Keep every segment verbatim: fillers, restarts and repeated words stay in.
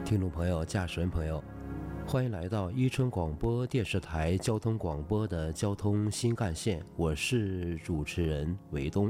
听众朋友、驾驶员朋友，欢迎来到伊春广播电视台交通广播的交通新干线，我是主持人韦东。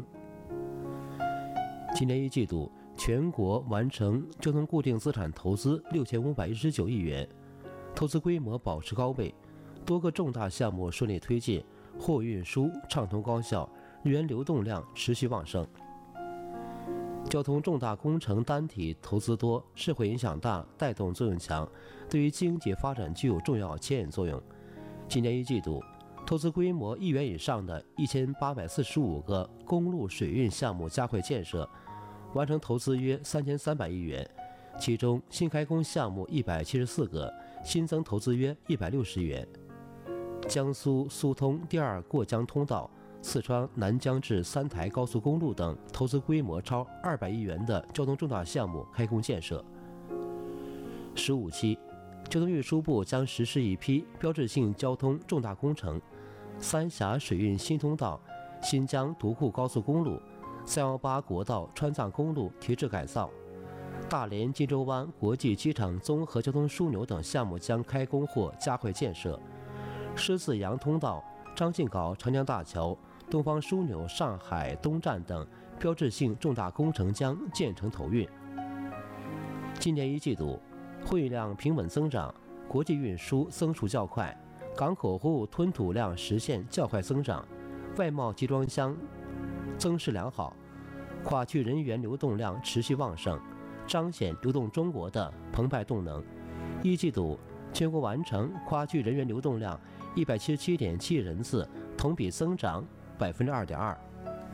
今年一季度，全国完成交通固定资产投资六千五百一十九亿元，投资规模保持高位，多个重大项目顺利推进，货运输畅通高效，人员流动量持续旺盛。交通重大工程单体投资多，社会影响大，带动作用强，对于经济发展具有重要牵引作用。今年一季度，投资规模亿元以上的一千八百四十五个公路水运项目加快建设，完成投资约三千三百亿元，其中新开工项目一百七十四个，新增投资约一百六十亿元。江苏苏通第二过江通道、四川南江至三台高速公路等投资规模超二百亿元的交通重大项目开工建设。十五期，交通运输部将实施一批标志性交通重大工程：三峡水运新通道、新疆独库高速公路、三一八国道川藏公路提质改造、大连金州湾国际机场综合交通枢纽等项目将开工或加快建设。狮子洋通道、张敬镐长江大桥、东方枢纽上海东站等标志性重大工程将建成投运。今年一季度，货运量平稳增长，国际运输增速较快，港口货物吞吐量实现较快增长，外贸集装箱增势良好，跨区人员流动量持续旺盛，彰显流动中国的澎湃动能。一季度，全国完成跨区人员流动量一百七十七点七亿人次，同比增长百分之二点二。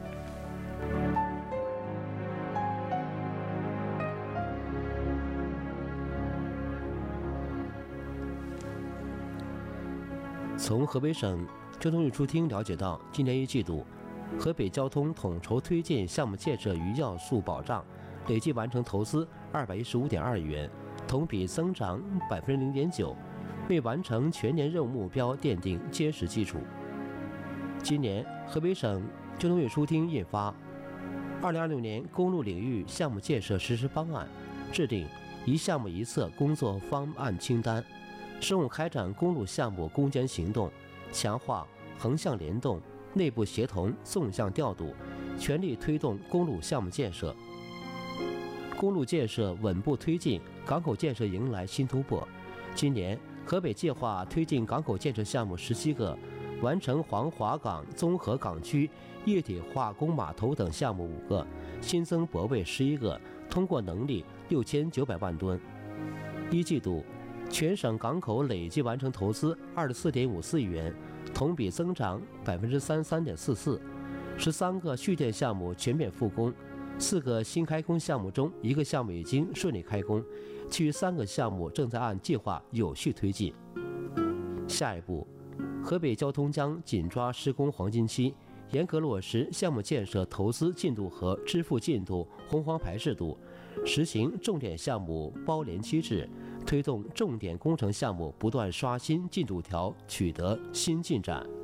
从河北省交通运输厅了解到，今年一季度，河北交通统筹推进项目建设与要素保障累计完成投资二百一十五点二亿元，同比增长百分之零点九，为完成全年任务目标奠定坚实基础。今年，河北省交通运输厅印发《二零二六年公路领域项目建设实施方案》，制定一项目一策工作方案清单，深入开展公路项目攻坚行动，强化横向联动、内部协同、纵向调度，全力推动公路项目建设。公路建设稳步推进，港口建设迎来新突破。今年，河北计划推进港口建设项目十七个，完成黄骅港综合港区液体化工码头等项目五个，新增泊位十一个，通过能力六千九百万吨。一季度，全省港口累计完成投资二十四点五四亿元，同比增长百分之三十三点四四。十三个蓄电项目全面复工，四个新开工项目中，一个项目已经顺利开工，其余三个项目正在按计划有序推进。下一步，河北交通将紧抓施工黄金期，严格落实项目建设投资进度和支付进度红黄牌制度，实行重点项目包联机制，推动重点工程项目不断刷新进度条，取得新进展。